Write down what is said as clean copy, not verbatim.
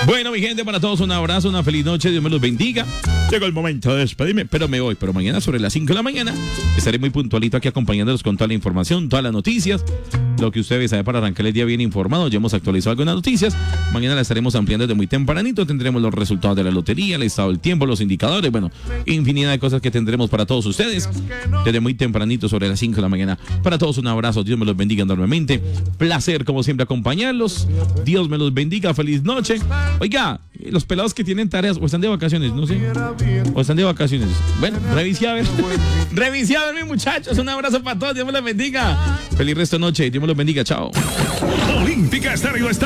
Bueno, mi gente, para todos un abrazo, una feliz noche, Dios me los bendiga. Llegó el momento de despedirme, pero me voy. Pero mañana sobre las 5 de la mañana estaré muy puntualito aquí acompañándolos con toda la información, todas las noticias, lo que ustedes saben para arrancar el día bien informado. Ya hemos actualizado algunas noticias. Mañana la estaremos ampliando desde muy tempranito. Tendremos los resultados de la lotería, el estado del tiempo, los indicadores, bueno, infinidad de cosas que tendremos para todos ustedes desde muy tempranito sobre las 5 de la mañana. Para todos un abrazo, Dios me los bendiga enormemente. Placer como siempre acompañarlos. Dios me los bendiga, feliz noche. Oiga, los pelados que tienen tareas o están de vacaciones, no sé, o están de vacaciones. Bueno, revise a ver, mis muchachos. Un abrazo para todos, Dios me los bendiga. Feliz resto de noche, Dios me los bendiga, chao. Olímpica Estéreo está